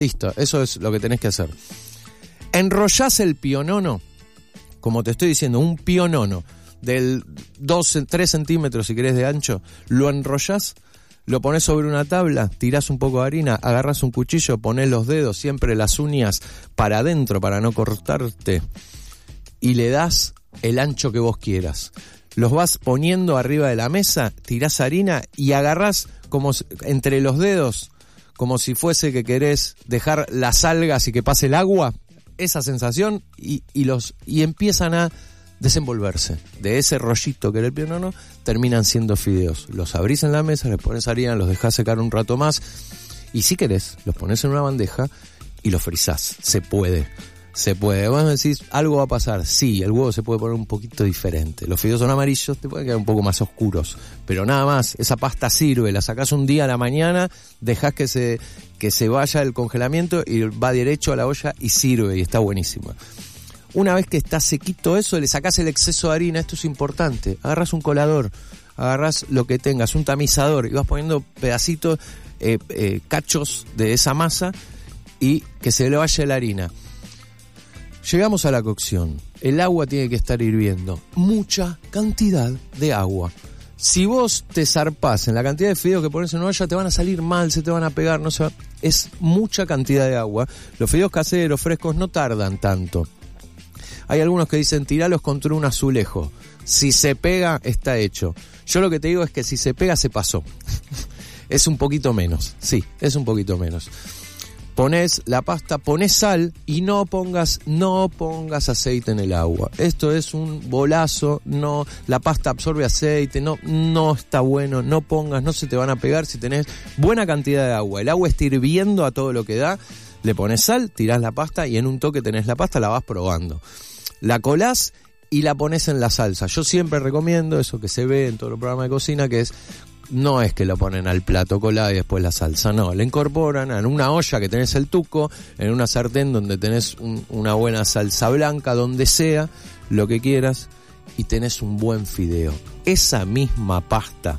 Listo, eso es lo que tenés que hacer. Enrollás el pionono, como te estoy diciendo, un pionono del 3 centímetros si querés de ancho, lo enrollás, lo pones sobre una tabla, tirás un poco de harina, agarrás un cuchillo, ponés los dedos, siempre las uñas para adentro para no cortarte, y le das el ancho que vos quieras. Los vas poniendo arriba de la mesa, tirás harina y agarrás como entre los dedos, como si fuese que querés dejar las algas y que pase el agua, esa sensación, y empiezan a desenvolverse. De ese rollito que era el pionono, terminan siendo fideos. Los abrís en la mesa, les pones harina, los dejás secar un rato más, y si querés, los pones en una bandeja y los frizás. Se puede. Vos me decís, algo va a pasar. Sí, el huevo se puede poner un poquito diferente. Los fideos son amarillos, te pueden quedar un poco más oscuros. Pero nada más, esa pasta sirve. La sacás un día a la mañana, dejás que se vaya el congelamiento y va derecho a la olla y sirve, y está buenísima. Una vez que está sequito eso, le sacás el exceso de harina. Esto es importante. Agarrás un colador, agarrás lo que tengas, un tamizador, y vas poniendo pedacitos, cachos de esa masa, y que se le vaya la harina. Llegamos a la cocción. El agua tiene que estar hirviendo. Mucha cantidad de agua. Si vos te zarpás en la cantidad de fideos que pones en una olla, te van a salir mal, se te van a pegar, no se va. Es mucha cantidad de agua. Los fideos caseros, frescos, no tardan tanto. Hay algunos que dicen, tiralos contra un azulejo. Si se pega, está hecho. Yo lo que te digo es que si se pega, se pasó. Es un poquito menos. Sí, es un poquito menos. Pones la pasta, pones sal y no pongas aceite en el agua. Esto es un bolazo, no, la pasta absorbe aceite, no está bueno, no pongas, no se te van a pegar si tenés buena cantidad de agua. El agua está hirviendo a todo lo que da, le pones sal, tirás la pasta y en un toque tenés la pasta, la vas probando. La colás y la pones en la salsa. Yo siempre recomiendo eso que se ve en todos los programas de cocina, que no es que lo ponen al plato colado y después la salsa, no, le incorporan en una olla que tenés el tuco, en una sartén donde tenés una buena salsa blanca, donde sea, lo que quieras, y tenés un buen fideo. Esa misma pasta,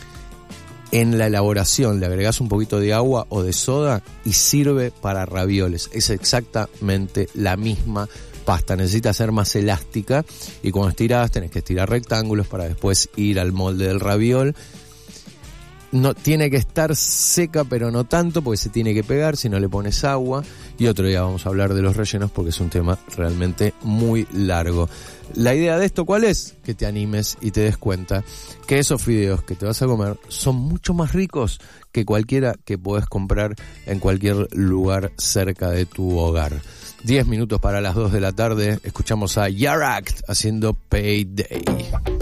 en la elaboración le agregás un poquito de agua o de soda y sirve para ravioles. Es exactamente la misma pasta, necesita ser más elástica, y cuando estirás tenés que estirar rectángulos para después ir al molde del raviol. No tiene que estar seca, pero no tanto, porque se tiene que pegar si no le pones agua. Y otro día vamos a hablar de los rellenos, porque es un tema realmente muy largo. La idea de esto, ¿cuál es? Que te animes y te des cuenta que esos fideos que te vas a comer son mucho más ricos que cualquiera que podés comprar en cualquier lugar cerca de tu hogar. 10 minutos para las 2 de la tarde, escuchamos a Yaract haciendo Payday.